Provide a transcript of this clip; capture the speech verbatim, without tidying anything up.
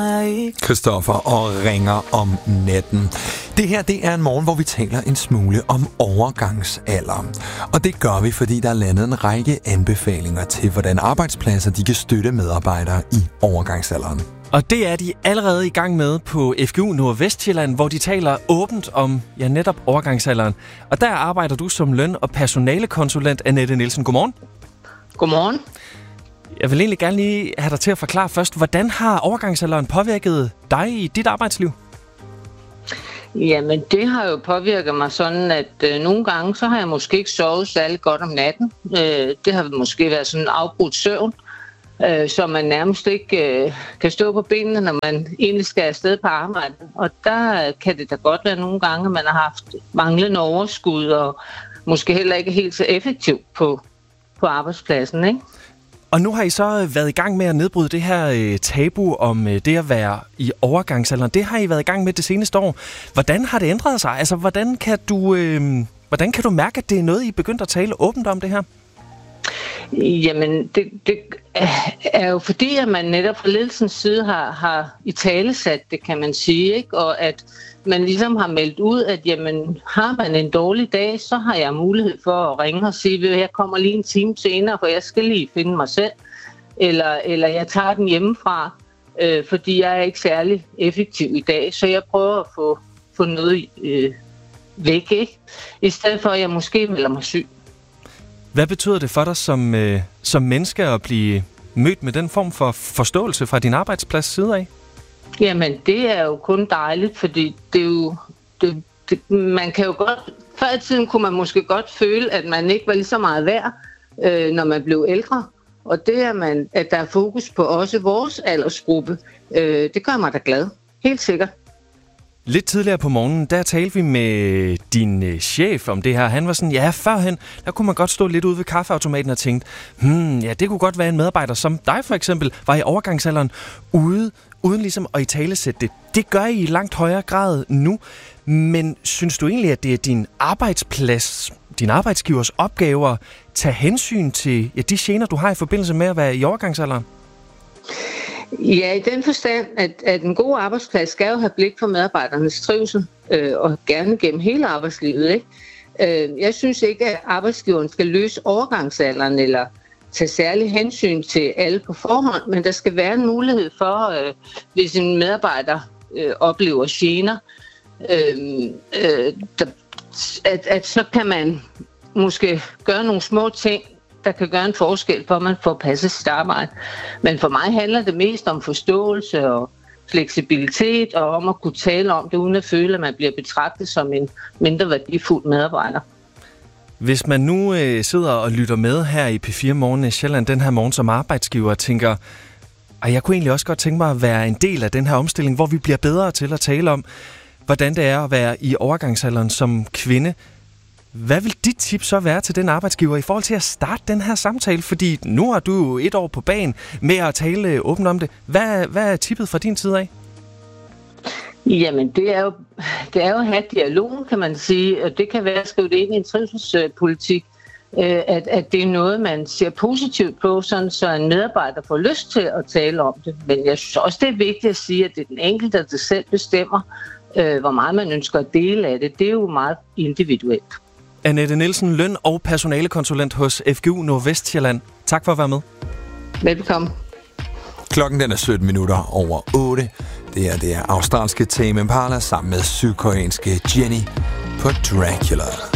Christoffer og ringer om natten. Det her, det er en morgen, hvor vi taler en smule om overgangsalder. Og det gør vi, fordi der er landet en række anbefalinger til, hvordan arbejdspladser de kan støtte medarbejdere i overgangsalderen. Og det er de allerede i gang med på F G U Nordvestsjælland, hvor de taler åbent om ja, netop overgangsalderen. Og der arbejder du som løn- og personalekonsulent, Annette Nielsen. Godmorgen. Godmorgen. Jeg vil egentlig gerne lige have dig til at forklare først, hvordan har overgangsalderen påvirket dig i dit arbejdsliv? Jamen, det har jo påvirket mig sådan, at øh, nogle gange, så har jeg måske ikke sovet særlig godt om natten. Øh, det har måske været sådan en afbrudt søvn, øh, så man nærmest ikke øh, kan stå på benene, når man egentlig skal afsted på arbejde. Og der kan det da godt være nogle gange, at man har haft manglende overskud, og måske heller ikke helt så effektivt på, på arbejdspladsen, ikke? Og nu har I så været i gang med at nedbryde det her øh, tabu om øh, det at være i overgangsalderen. Det har I været i gang med det seneste år. Hvordan har det ændret sig? Altså, hvordan kan du, øh, hvordan kan du mærke, at det er noget, I er begyndt at tale åbent om det her? Jamen, det, det er jo fordi, at man netop fra ledelsens side har, har italesat det, kan man sige, ikke? Og at man ligesom har meldt ud, at jamen, har man en dårlig dag, så har jeg mulighed for at ringe og sige, at jeg kommer lige en time senere, for jeg skal lige finde mig selv. Eller, eller jeg tager den hjemmefra, øh, fordi jeg er ikke særlig effektiv i dag, så jeg prøver at få, få noget øh, væk, ikke? I stedet for, at jeg måske melder mig syg. Hvad betyder det for dig som, øh, som menneske at blive mødt med den form for forståelse fra din arbejdsplads side af? Jamen, det er jo kun dejligt, fordi det er jo... Det, det, man kan jo godt... Før i tiden kunne man måske godt føle, at man ikke var lige så meget værd, øh, når man blev ældre. Og det er, man, at der er fokus på også vores aldersgruppe, øh, det gør mig da glad. Helt sikkert. Lidt tidligere på morgenen, der talte vi med din øh, chef om det her. Han var sådan, ja, førhen, der kunne man godt stå lidt ude ved kaffeautomaten og tænkte, hmm, ja, det kunne godt være en medarbejder som dig for eksempel, var i overgangsalderen ude, uden ligesom at italesætte det. Det gør I i langt højere grad nu, men synes du egentlig, at det er din arbejdsplads, din arbejdsgivers opgave at tage hensyn til ja, de gener, du har i forbindelse med at være i overgangsalderen? Ja, i den forstand, at, at en god arbejdsplads skal jo have blik for medarbejdernes trivsel, øh, og gerne gennem hele arbejdslivet, ikke? Øh, jeg synes ikke, at arbejdsgiveren skal løse overgangsalderen eller tage særlig hensyn til alle på forhånd, men der skal være en mulighed for, øh, hvis en medarbejder øh, oplever gener, øh, øh, der, at, at så kan man måske gøre nogle små ting, der kan gøre en forskel for, at man får passet sit arbejde. Men for mig handler det mest om forståelse og fleksibilitet, og om at kunne tale om det, uden at føle, at man bliver betragtet som en mindre værdifuld medarbejder. Hvis man nu øh, sidder og lytter med her i P fire Morgen i Sjælland den her morgen som arbejdsgiver, tænker, at jeg kunne egentlig også godt tænke mig at være en del af den her omstilling, hvor vi bliver bedre til at tale om, hvordan det er at være i overgangsalderen som kvinde. Hvad vil dit tip så være til den arbejdsgiver i forhold til at starte den her samtale? Fordi nu har du jo et år på bagen med at tale åbent om det. Hvad, hvad er tippet fra din side af? Jamen, det er jo, det er jo at have dialogen, kan man sige. Og det kan være at skrive det ind i en trivselspolitik, at, at det er noget, man ser positivt på, sådan så en medarbejder får lyst til at tale om det. Men jeg synes også, det er vigtigt at sige, at det er den enkelte, der selv bestemmer, hvor meget man ønsker at dele af det. Det er jo meget individuelt. Annette Nielsen, løn- og personalekonsulent hos F G U Nordvestsjælland. Tak for at være med. Velkommen. Klokken den er sytten minutter over otte. Det er det australske Tame Impala sammen med sydkoreanske Jenny på Dracula.